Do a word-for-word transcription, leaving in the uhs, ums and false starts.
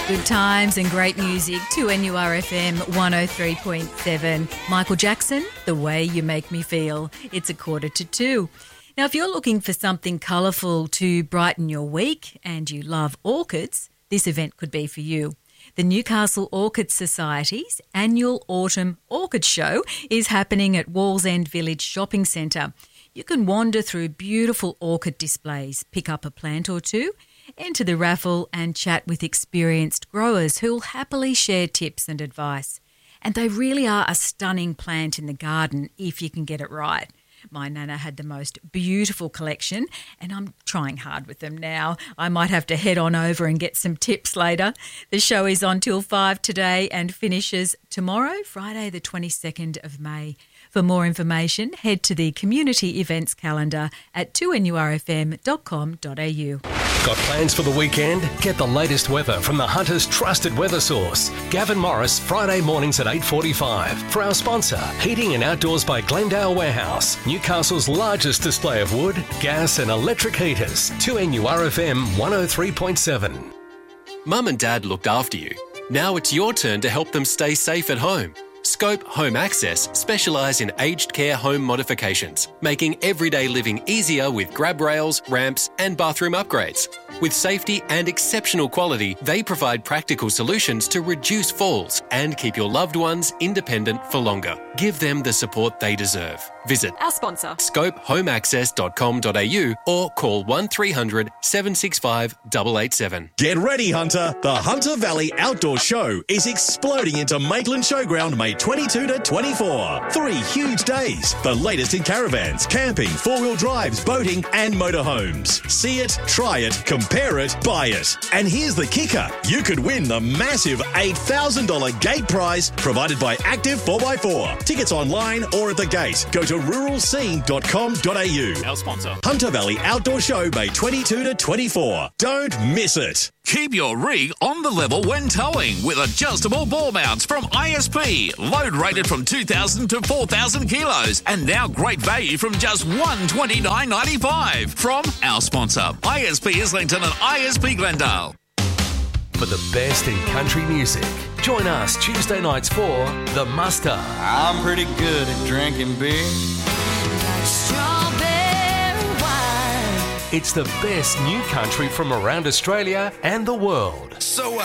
Good times and great music to N U R F M one oh three point seven. Michael Jackson, The Way You Make Me Feel. It's a quarter to two. Now, if you're looking for something colourful to brighten your week and you love orchids, this event could be for you. The Newcastle Orchid Society's annual Autumn Orchid Show is happening at Wallsend Village Shopping Centre. You can wander through beautiful orchid displays, pick up a plant or two, enter the raffle and chat with experienced growers who'll happily share tips and advice. And they really are a stunning plant in the garden if you can get it right. My nana had the most beautiful collection and I'm trying hard with them now. I might have to head on over and get some tips later. The show is on till five today and finishes tomorrow, Friday the twenty-second of May. For more information, head to the community events calendar at two n u r f m dot com dot a u. Got plans for the weekend? Get the latest weather from the Hunter's trusted weather source. Gavin Morris, Friday mornings at eight forty-five. For our sponsor, Heating and Outdoors by Glendale Warehouse, Newcastle's largest display of wood, gas and electric heaters. two N U R F M one oh three point seven. Mum and Dad looked after you. Now it's your turn to help them stay safe at home. Scope Home Access specialise in aged care home modifications, making everyday living easier with grab rails, ramps and bathroom upgrades. With safety and exceptional quality, they provide practical solutions to reduce falls and keep your loved ones independent for longer. Give them the support they deserve. Visit our sponsor, scope home access dot com dot a u or call one three hundred seven six five eight eight seven. Get ready, Hunter. The Hunter Valley Outdoor Show is exploding into Maitland Showground May twenty-second to twenty-fourth. Three huge days. The latest in caravans, camping, four-wheel drives, boating and motorhomes. See it, try it, compare it, buy it. And here's the kicker. You could win the massive eight thousand dollars gate prize provided by Active four by four. Tickets online or at the gate. Go to rural scene dot com dot a u. Our sponsor. Hunter Valley Outdoor Show May twenty-second to twenty-fourth. Don't miss it. Keep your rig on the level when towing with adjustable ball mounts from I S P. Load rated from two thousand to four thousand kilos and now great value from just one hundred twenty-nine dollars ninety-five from our sponsor, I S P Islington and I S P Glendale. For the best in country music, join us Tuesday nights for The Muster. I'm pretty good at drinking beer. Strawberry wine. It's the best new country from around Australia and the world. So